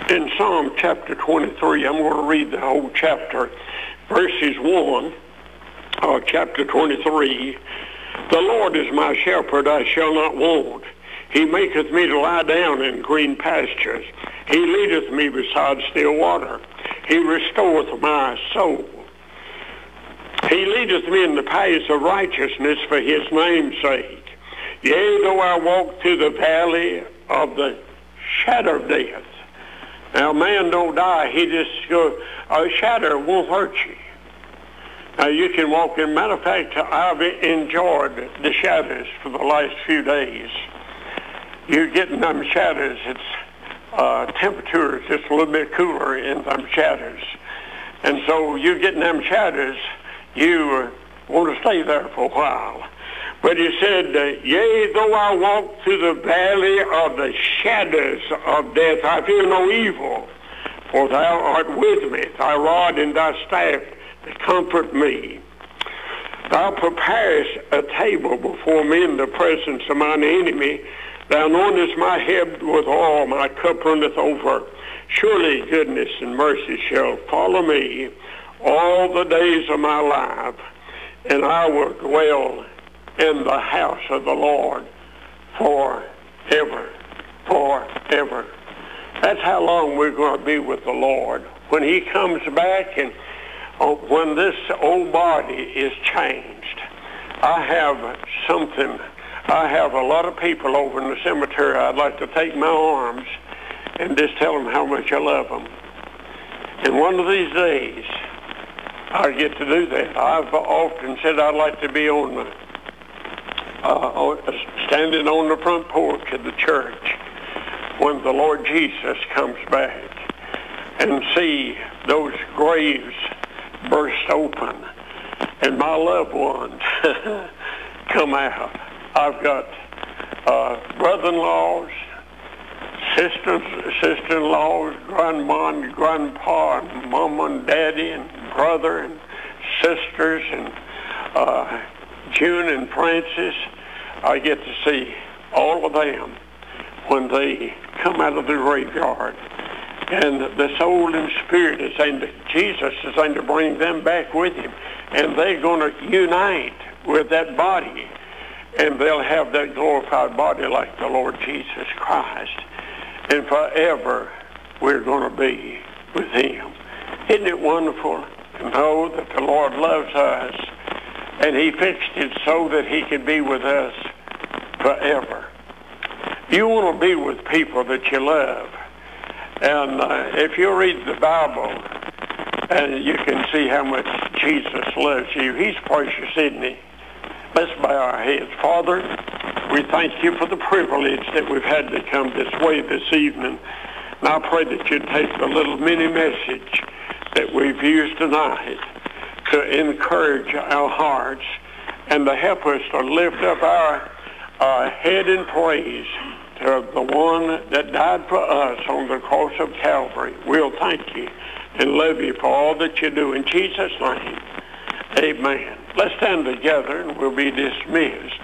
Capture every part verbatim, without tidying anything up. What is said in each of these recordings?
in Psalm chapter twenty-three, I'm going to read the whole chapter, verses one, uh, chapter twenty-three. The Lord is my shepherd, I shall not want. He maketh me to lie down in green pastures. He leadeth me beside still water. He restoreth my soul. He leadeth me in the paths of righteousness for his name's sake. Yea, though I walk through the valley of the shadow of death. Now, man don't die. He just go, a shadow won't hurt you. Now, you can walk in. Matter of fact, I've enjoyed the shadows for the last few days. You're getting them shadows. It's uh, temperature is just a little bit cooler in them shadows. And so you're getting them shadows. You uh, want to stay there for a while. But he said, uh, yea, though I walk through the valley of the shadows of death, I fear no evil, for thou art with me. Thy rod and thy staff, they comfort me. Thou preparest a table before me in the presence of mine enemy. Thou anointest my head with oil, my cup runneth over. Surely goodness and mercy shall follow me all the days of my life, and I will dwell in the house of the Lord forever, forever. That's how long we're going to be with the Lord. When he comes back and uh, when this old body is changed, I have something, I have a lot of people over in the cemetery I'd like to take my arms and just tell them how much I love them. And one of these days, I get to do that. I've often said I'd like to be on the Uh, standing on the front porch of the church when the Lord Jesus comes back and see those graves burst open and my loved ones come out. I've got uh, brother-in-laws, sisters, sister-in-laws, grandma and grandpa, and mama and daddy, and brother and sisters, and uh, June and Francis. I get to see all of them when they come out of the graveyard. And the soul and spirit is saying that Jesus is going to bring them back with him. And they're going to unite with that body. And they'll have that glorified body like the Lord Jesus Christ. And forever we're going to be with him. Isn't it wonderful to know that the Lord loves us? And he fixed it so that he could be with us forever. You want to be with people that you love. And uh, if you read the Bible, and you can see how much Jesus loves you. He's precious, isn't he? Let's bow our heads. Father, we thank you for the privilege that we've had to come this way this evening. And I pray that you'd take the little mini message that we've used tonight to encourage our hearts and to help us to lift up our uh, head in praise to the one that died for us on the cross of Calvary. We'll thank you and love you for all that you do. In Jesus' name, amen. Let's stand together and we'll be dismissed.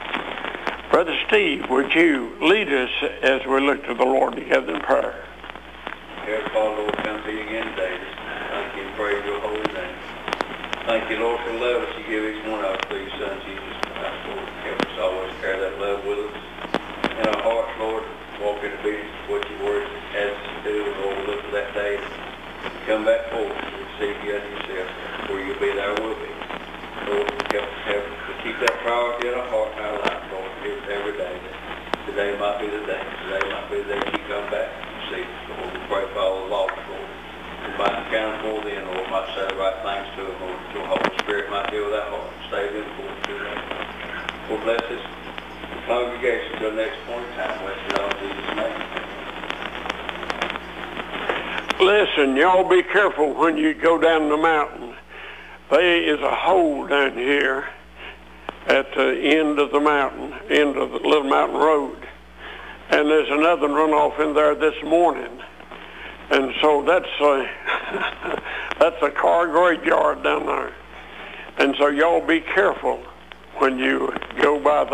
Brother Steve, would you lead us as we look to the Lord together in prayer? Dear Father, Lord, come to you again today. Thank you and praise your holy name. Thank you, Lord, for the love that you give each one of us through your Son, Jesus Christ, Lord. Help us always carry that love with us in our hearts, Lord. Walk in obedience to what your word has us to do, and Lord, we look for that day to come back forward to receive you as yourself. Where you'll be, there will be. Lord, help us help to keep that priority in our heart and our life, Lord, every day. Today might be the day. Today might be the day you come back and see us. Lord, we pray for all the lost, Lord. We might encounter for them, Lord, might say the right things to them, Lord. Your Holy Spirit might deal with that heart and save them for today. Lord, bless this congregation till the next point in time. Bless it all in Jesus' name. Listen, y'all be careful when you go down the mountain. There is a hole down here at the end of the mountain, end of the little mountain road. And there's another runoff in there this morning. And so that's a, that's a car graveyard down there. And so y'all be careful when you go by the